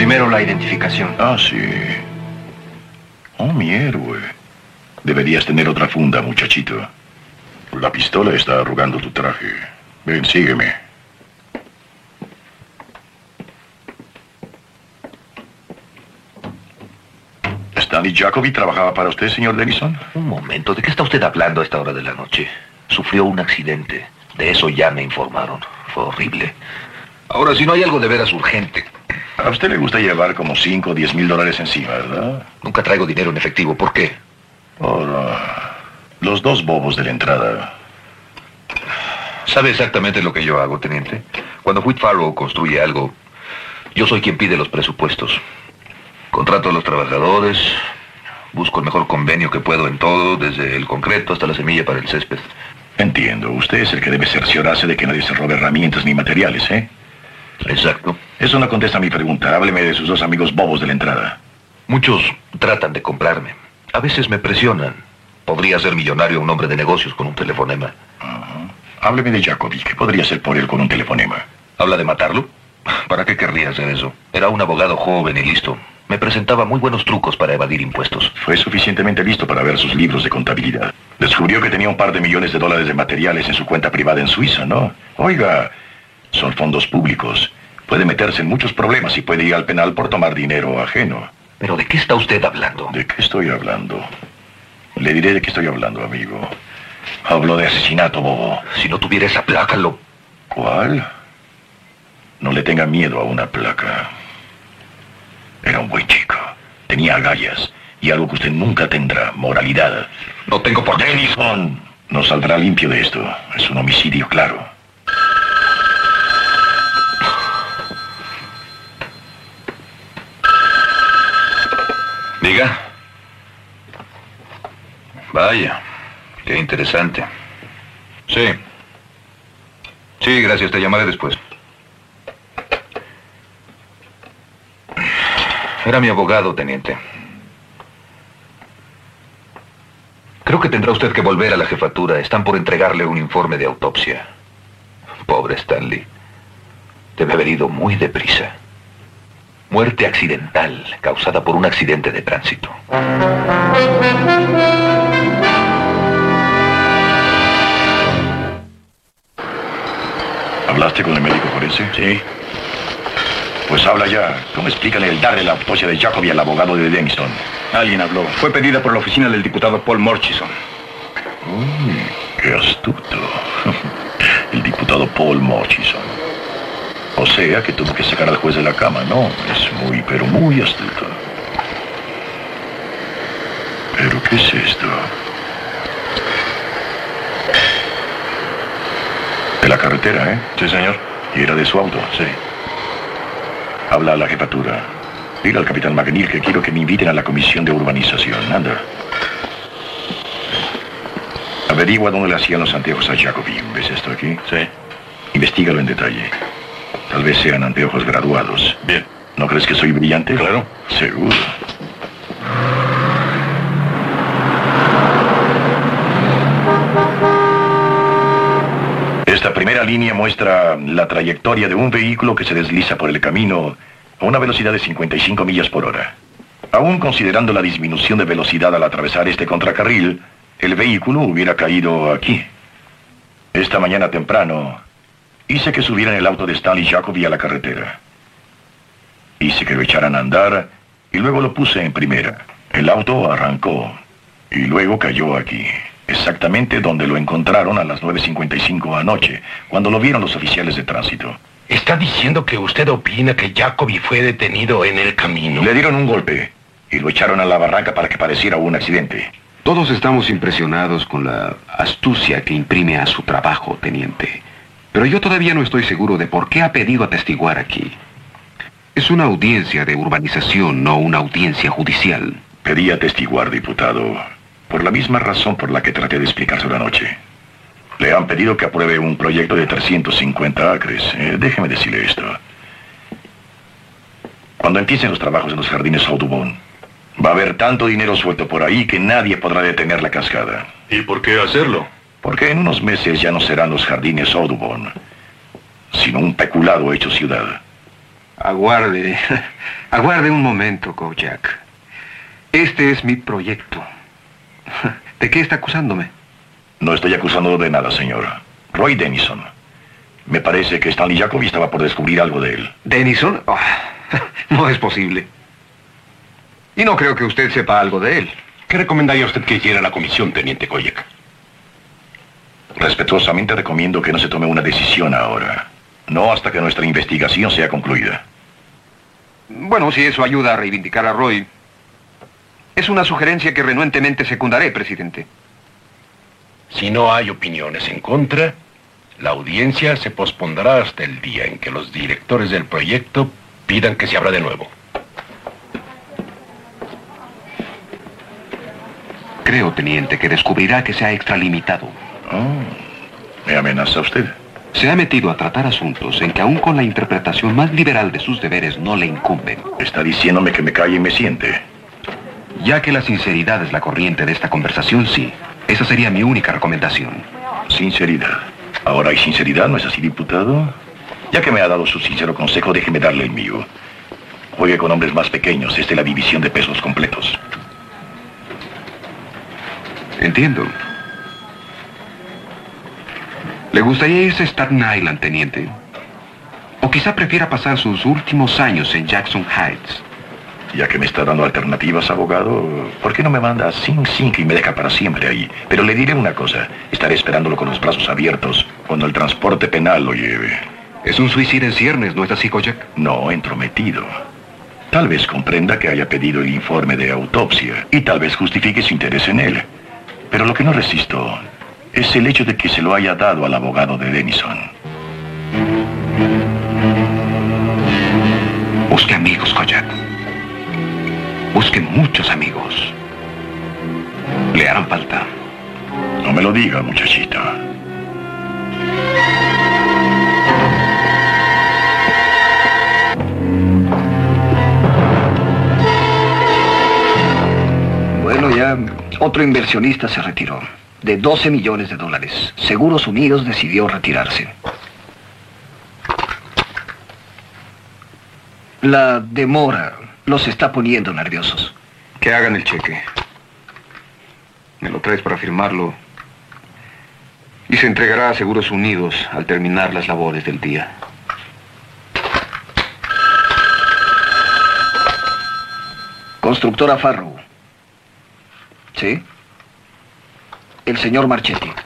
Primero la identificación. Ah, sí. Oh, mi héroe. Deberías tener otra funda, muchachito. La pistola está arrugando tu traje. Ven, sígueme. ¿Stanley Jacobi trabajaba para usted, señor Denison? Un momento, ¿de qué está usted hablando a esta hora de la noche? Sufrió un accidente. De eso ya me informaron. Fue horrible. Ahora, si no hay algo de veras urgente. A usted le gusta llevar como 5 o 10 mil dólares encima, ¿verdad? Nunca traigo dinero en efectivo. ¿Por qué? Ahora, los dos bobos de la entrada. ¿Sabe exactamente lo que yo hago, teniente? Cuando Whitfarrow construye algo, yo soy quien pide los presupuestos. Contrato a los trabajadores, busco el mejor convenio que puedo en todo, desde el concreto hasta la semilla para el césped. Entiendo. Usted es el que debe cerciorarse de que nadie se robe herramientas ni materiales, ¿eh? Exacto. Eso no contesta a mi pregunta. Hábleme de sus dos amigos bobos de la entrada. Muchos tratan de comprarme. A veces me presionan. Podría ser millonario un hombre de negocios con un telefonema. Hábleme de Jacobi. ¿Qué podría hacer por él con un telefonema? ¿Habla de matarlo? ¿Para qué querría hacer eso? Era un abogado joven y listo. Me presentaba muy buenos trucos para evadir impuestos. Fue suficientemente listo para ver sus libros de contabilidad. Descubrió que tenía un par de millones de dólares de materiales en su cuenta privada en Suiza, ¿no? Oiga, son fondos públicos. Puede meterse en muchos problemas y puede ir al penal por tomar dinero ajeno. ¿Pero de qué está usted hablando? ¿De qué estoy hablando? Le diré de qué estoy hablando, amigo. Hablo de asesinato, bobo. Si no tuviera esa placa, lo... ¿Cuál? No le tenga miedo a una placa. Era un buen chico. Tenía agallas. Y algo que usted nunca tendrá, moralidad. No tengo por qué. Denison no saldrá limpio de esto. Es un homicidio claro. Diga. Vaya, qué interesante. Sí. Sí, gracias, te llamaré después. Era mi abogado, teniente. Creo que tendrá usted que volver a la jefatura. Están por entregarle un informe de autopsia. Pobre Stanley. Debe haber ido muy deprisa. Muerte accidental, causada por un accidente de tránsito. ¿Hablaste con el médico forense? Sí. Pues habla ya. ¿Cómo explican el darle la autopsia de Jacobi al abogado de Denison? Alguien habló. Fue pedida por la oficina del diputado Paul Murchison. Uy, qué astuto. El diputado Paul Murchison. O sea, que tuvo que sacar al juez de la cama, ¿no? Es muy, pero muy astuto. ¿Pero qué es esto? De la carretera, ¿eh? Sí, señor. ¿Y era de su auto? Sí. Habla a la jefatura. Dile al capitán McNeil que quiero que me inviten a la comisión de urbanización. Anda. Averigua dónde le hacían los anteojos a Jacobi. ¿Ves esto aquí? Sí. Investígalo en detalle. Tal vez sean anteojos graduados. Bien. ¿No crees que soy brillante? Claro. Seguro. Esta primera línea muestra la trayectoria de un vehículo que se desliza por el camino a una velocidad de 55 millas por hora. Aún considerando la disminución de velocidad al atravesar este contracarril, el vehículo hubiera caído aquí. Esta mañana temprano, hice que subieran el auto de Stanley Jacobi a la carretera. Hice que lo echaran a andar y luego lo puse en primera. El auto arrancó y luego cayó aquí. Exactamente donde lo encontraron a las 9:55 anoche, cuando lo vieron los oficiales de tránsito. ¿Está diciendo que usted opina que Jacobi fue detenido en el camino? Le dieron un golpe y lo echaron a la barranca para que pareciera un accidente. Todos estamos impresionados con la astucia que imprime a su trabajo, teniente. Pero yo todavía no estoy seguro de por qué ha pedido atestiguar aquí. Es una audiencia de urbanización, no una audiencia judicial. Pedí atestiguar, diputado, por la misma razón por la que traté de explicárselo anoche. Le han pedido que apruebe un proyecto de 350 acres. Déjeme decirle esto. Cuando empiecen los trabajos en los jardines Audubon, va a haber tanto dinero suelto por ahí que nadie podrá detener la cascada. ¿Y por qué hacerlo? Porque en unos meses ya no serán los jardines Audubon, sino un peculado hecho ciudad. Aguarde. Aguarde un momento, Kojak. Este es mi proyecto. ¿De qué está acusándome? No estoy acusándolo de nada, señor. Roy Denison. Me parece que Stanley Jacobi estaba por descubrir algo de él. ¿Denison? Oh, no es posible. Y no creo que usted sepa algo de él. ¿Qué recomendaría usted que hiciera la comisión, teniente Kojak? Respetuosamente recomiendo que no se tome una decisión ahora. No hasta que nuestra investigación sea concluida. Bueno, si eso ayuda a reivindicar a Roy. Es una sugerencia que renuentemente secundaré, presidente. Si no hay opiniones en contra, la audiencia se pospondrá hasta el día en que los directores del proyecto pidan que se abra de nuevo. Creo, teniente, que descubrirá que se ha extralimitado. Oh, ¿me amenaza usted? Se ha metido a tratar asuntos en que aún con la interpretación más liberal de sus deberes no le incumben. Está diciéndome que me calle y me siente. Ya que la sinceridad es la corriente de esta conversación, sí. Esa sería mi única recomendación. Sinceridad. ¿Ahora hay sinceridad, no es así, diputado? Ya que me ha dado su sincero consejo, déjeme darle el mío. Juegue con hombres más pequeños, esta es la división de pesos completos. Entiendo. ¿Le gustaría irse a Staten Island, teniente? O quizá prefiera pasar sus últimos años en Jackson Heights. Ya que me está dando alternativas, abogado, ¿por qué no me manda a Sing Sing y me deja para siempre ahí? Pero le diré una cosa, estaré esperándolo con los brazos abiertos cuando el transporte penal lo lleve. Es un suicidio en ciernes, ¿no es así, Kojak? No, entrometido. Tal vez comprenda que haya pedido el informe de autopsia y tal vez justifique su interés en él. Pero lo que no resisto es el hecho de que se lo haya dado al abogado de Denison. Busque amigos, Kojak. Busque muchos amigos. Le harán falta. No me lo diga, muchachita. Bueno, ya otro inversionista se retiró. De 12 millones de dólares. Seguros Unidos decidió retirarse. La demora los está poniendo nerviosos. Que hagan el cheque. Me lo traes para firmarlo. Y se entregará a Seguros Unidos al terminar las labores del día. Constructora Farrow. ¿Sí? El señor Marchetti.